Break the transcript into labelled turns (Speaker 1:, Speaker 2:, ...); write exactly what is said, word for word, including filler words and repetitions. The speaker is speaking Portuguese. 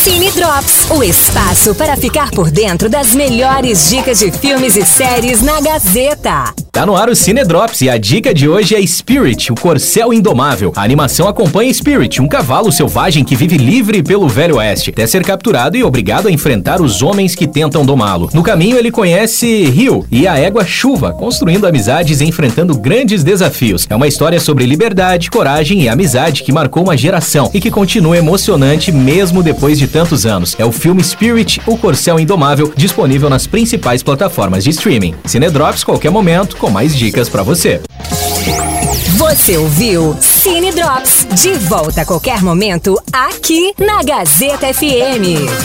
Speaker 1: Cine Drops, o espaço para ficar por dentro das melhores dicas de filmes e séries na Gazeta.
Speaker 2: Tá no ar o Cine Drops e a dica de hoje é Spirit, o corcel indomável. A animação acompanha Spirit, um cavalo selvagem que vive livre pelo Velho Oeste, até ser capturado e obrigado a enfrentar os homens que tentam domá-lo. No caminho ele conhece Rio e a égua Chuva, construindo amizades e enfrentando grandes desafios. É uma história sobre liberdade, coragem e amizade que marcou uma geração e que continua emocionante mesmo depois de tantos anos. É o filme Spirit, o corcel indomável, disponível nas principais plataformas de streaming. Cine Drops, qualquer momento, com mais dicas pra você.
Speaker 1: Você ouviu Cine Drops, de volta a qualquer momento aqui na Gazeta F M.